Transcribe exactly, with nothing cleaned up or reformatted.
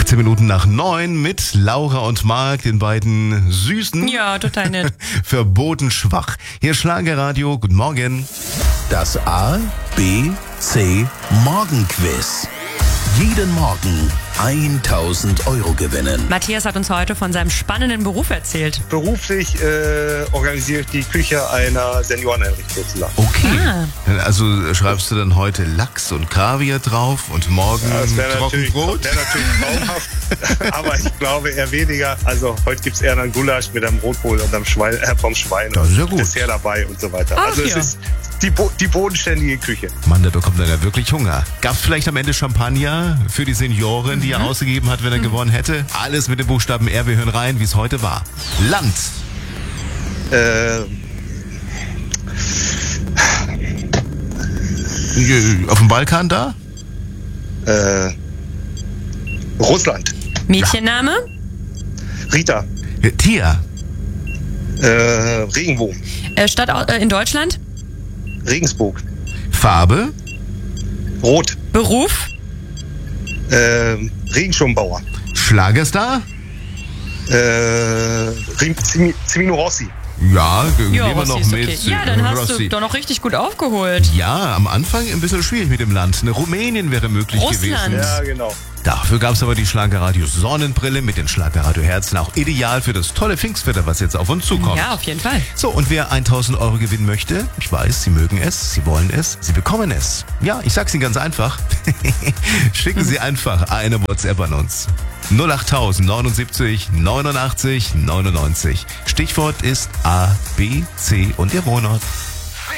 sechzehn Minuten nach neun mit Laura und Marc, den beiden Süßen. Ja, total nett. Verboten schwach. Hier Schlagerradio, guten Morgen. Das A, B, C Morgenquiz. Jeden Morgen tausend Euro gewinnen. Matthias hat uns heute von seinem spannenden Beruf erzählt. Beruflich äh, organisiere ich die Küche einer Senioreneinrichtung sozusagen. Okay. Ah. Also schreibst du dann heute Lachs und Kaviar drauf und morgen Ja, das wäre natürlich, Trockenbrot? wär natürlich traumhaft, aber ich glaube eher weniger. Also heute gibt es eher einen Gulasch mit einem Rotkohl und einem Schwein, äh, vom Schwein Das ist ja und gut. Dessert dabei und so weiter. Ach, also es ja. ist die, Bo- die bodenständige Küche. Mann, der bekommt dann ja wirklich Hunger. Gab's vielleicht am Ende Champagner für die Seniorin, die er ausgegeben hat, wenn er gewonnen hätte? Alles mit dem Buchstaben R. Wir hören rein, wie es heute war. Land. Äh, Auf dem Balkan da? äh, Russland. Mädchenname? Rita. Äh, Tier. Äh, Regenbogen. Äh, Stadt au- äh, in Deutschland? Regensburg. Farbe. Rot. Beruf? Äh, Regenschirmbauer. Schlagerstar. Äh, Rim- Zimi- Zimino Rossi. Ja, Ja, gehen wir Rossi noch ist mit. okay. Ja, dann hast Rossi. du doch noch richtig gut aufgeholt. Ja, am Anfang ein bisschen schwierig mit dem Land. Eine Rumänien wäre möglich Russland. gewesen. Ja, genau. Dafür gab es aber die Schlagerradio Sonnenbrille mit den Schlagerradio Herzen. Auch ideal für das tolle Pfingstwetter, was jetzt auf uns zukommt. Ja, auf jeden Fall. So, und wer tausend Euro gewinnen möchte, ich weiß, Sie mögen es, Sie wollen es, Sie bekommen es. Ja, ich sag's Ihnen ganz einfach. Schicken Sie einfach eine WhatsApp an uns. null acht tausend neunundsiebzig neunundachtzig neunundneunzig. Stichwort ist A, B, C und der Wohnort.